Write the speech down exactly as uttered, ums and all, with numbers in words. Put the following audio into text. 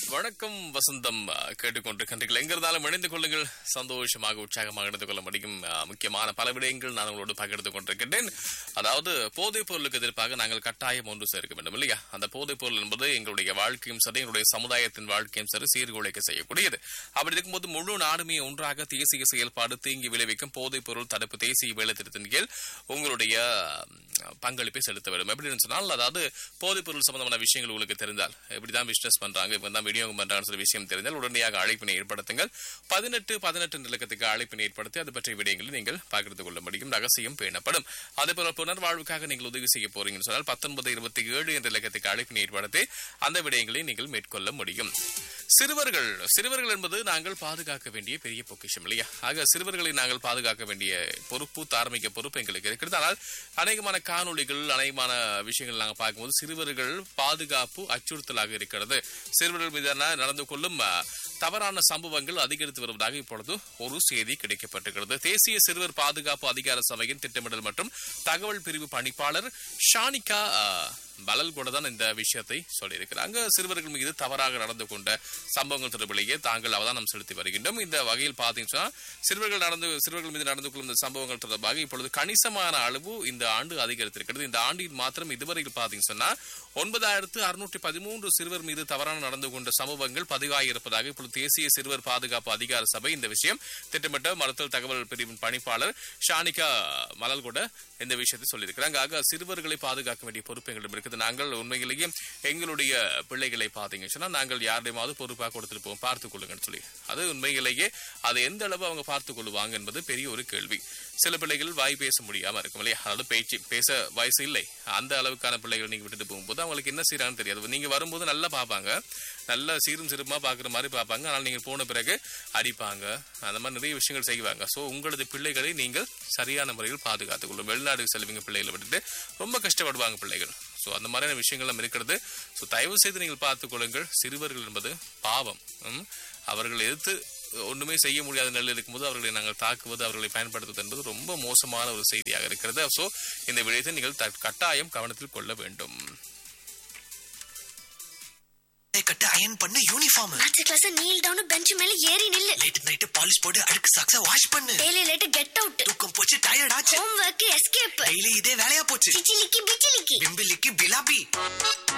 வணக்கம் வசந்தம் கேட்டுக்கொண்டிருக்கின்றீர்கள். எங்கிருந்தாலும் இணைந்து கொள்ளுங்கள். சந்தோஷமாக உற்சாகமாக இணைந்து கொள்ள முடியும். முக்கியமான பல விடயங்கள் நான் உங்களோடு பகிர்ந்து கொண்டிருக்கின்றேன். அதாவது போதைப் பொருளுக்கு எதிர்ப்பாக நாங்கள் கட்டாயம் ஒன்று சேர்க்க வேண்டும் இல்லையா? அந்த போதைப் பொருள் என்பது எங்களுடைய வாழ்க்கையும் சரி, எங்களுடைய சமுதாயத்தின் வாழ்க்கையும் சரி சீர்குலைக்க செய்யக்கூடியது. அப்படி இருக்கும்போது முழு நாடுமே ஒன்றாக தேசிய செயல்பாடு தீங்கி விளைவிக்கும் போதைப் பொருள் தடுப்பு தேசிய வேலை திட்டத்தின் கீழ் உங்களுடைய பங்களிப்பை செலுத்த வேண்டும். எப்படின்னு சொன்னால், அதாவது போதைப் பொருள் சம்பந்தமான விஷயங்கள் உங்களுக்கு தெரிந்தால், எப்படிதான் பிசினஸ் பண்றாங்க, இப்பதான் விநியோகம் பண்றாங்க சில விஷயம் தெரிந்தால் உடனடியாக அழைப்பினை ஏற்படுத்துங்கள். பதினெட்டு பதினெட்டு நிலக்கத்துக்கு அழைப்பினை ஏற்படுத்தி அது பற்றிய விடயங்களை நீங்கள் பகிர்ந்து கொள்ள முடியும். ரகசியம் பேணப்படும். அதேபோல புனர்வாழ்வுக்காக நீங்கள் உதவி செய்ய போறீங்கன்னு சொன்னால் பத்தொன்பது இருபத்தி ஏழு என்ற இலக்கத்துக்கு அழைப்பினை ஏற்படுத்தி அந்த விடயங்களை நீங்கள் மேற்கொள்ள முடியும். சிறுவர்கள் சிறுவர்கள் என்பது நாங்கள் பாதுகாக்க வேண்டிய பெரிய பொக்கிஷம் இல்லையா? ஆக சிறுவர்களை நாங்கள் பாதுகாக்க வேண்டிய பொறுப்பு, தார்மீக பொறுப்பு எங்களுக்கு இருக்கிறது. ஆனால் அநேகமான காணொலிகள், அநேகமான விஷயங்கள் நாங்கள் பார்க்கும்போது சிறுவர்கள் பாதுகாப்பு அச்சுறுத்தலாக இருக்கிறது. சிறுவர்கள் மீதான நடந்து கொள்ளும் தவறான சம்பவங்கள் அதிகரித்து வருவதாக இப்பொழுது ஒரு செய்தி கிடைக்கப்பட்டிருக்கிறது. தேசிய சிறுவர் பாதுகாப்பு அதிகார சபையின் திட்டமிடல் மற்றும் தகவல் பிரிவு பணிப்பாளர் ஷானிகா பலல் கூட தான் இந்த விஷயத்தை சொல்லியிருக்கிறாங்க. சிறுவர்கள் மீது தவறாக நடந்து கொண்ட சம்பவங்கள் தொடர்பிலேயே தாங்கள் அவதானம் செலுத்தி வருகின்றோம். இந்த வகையில் பார்த்தீங்கன்னா சிறுவர்கள் நடந்து சிறுவர்கள் மீது நடந்து கொள்ளும் இந்த சம்பவங்கள் தொடர்பாக இப்பொழுது கணிசமான அளவு இந்த ஆண்டு அதிகரித்திருக்கிறது. இந்த ஆண்டில் மாத்திரம் இதுவரையில் பார்த்தீங்கன்னா ஒன்பதாயிரத்து அறுநூற்றி பதிமூன்று சிறுவர் மீது தவறான நடந்து கொண்ட சம்பவங்கள் பதிவாகியிருப்பதாக இப்பொழுது தேசிய சிறுவர் பாதுகாப்பு அதிகார சபை இந்த விஷயம் திட்டமிட்ட மருத்துவ தகவல் பிரிவின் பணிப்பாளர் ஷானிகா மலல் கூட இந்த விஷயத்தை சொல்லியிருக்கிறாங்க. ஆக சிறுவர்களை பாதுகாக்க வேண்டிய பொறுப்பு எங்களிடம் இருக்குது. நாங்கள் உண்மையிலேயே எங்களுடைய பிள்ளைகளை பார்த்தீங்கன்னா நாங்கள் யாரையாவது பொறுப்பாக கொடுத்துருப்போம், பார்த்துக் கொள்ளுங்கன்னு சொல்லி. அது உண்மையிலேயே அது எந்த அளவு அவங்க பார்த்துக் கொள்ளுவாங்க என்பது பெரிய ஒரு கேள்வி. சில பிள்ளைகள் வாய் பேச முடியாம இருக்கும் இல்லையா? அதாவது பேச்சு பேச வயசு இல்லை, அந்த அளவுக்கான பிள்ளைகள் நீங்க விட்டுட்டு போகும்போது அவங்களுக்கு என்ன செய்யறான்னு தெரியாது. நீங்க வரும்போது நல்லா பார்ப்பாங்க, நல்ல சீரும் சிறுமா பாக்குற மாதிரி பார்ப்பாங்க. ஆனால் நீங்க போன பிறகு அடிப்பாங்க, அந்த மாதிரி நிறைய விஷயங்கள் செய்வாங்க. சோ உங்களது பிள்ளைகளை நீங்கள் சரியான முறையில் பாதுகாத்துக் கொள்ளும். வெளிநாடு செல்வீங்க பிள்ளைகளை விட்டுட்டு ரொம்ப கஷ்டப்படுவாங்க பிள்ளைகள். சோ அந்த மாதிரியான விஷயங்கள்லாம் இருக்கிறது. சோ தயவு செய்து நீங்கள் பார்த்துக் கொள்ளுங்கள். சிறுவர்கள் என்பது பாவம். அவர்கள் எதிர்த்து ஒண்ணுமே செய்ய முடியாத நிலையில் இருக்கும்போது அவர்களை நாங்கள் தாக்குவது, அவர்களை பயன்படுத்துவது என்பது ரொம்ப மோசமான ஒரு செய்தியாக இருக்கிறது. சோ இந்த விடயத்தை நீங்கள் கட்டாயம் கவனத்தில் கொள்ள வேண்டும். கட்ட அயன் பண்ண யூனிஃபார்ம் அடுத்த கிளாஸ் நீல் டவுன் பெஞ்ச் மேல ஏறி நில்லு. லேட் நைட் பாலிஷ் போட்டு அழுக்கு சாக்ஸ வாஷ் பண்ணு. Daily late get out. தூக்கம் போச்சு, டயர்ட் ஆச்சு. Home work escape. டெய்லி இதே வேலையா போச்சு. சிச்சிலிக்கி பிச்சிலிக்கி பிம்பிலிக்கி பிலாபி.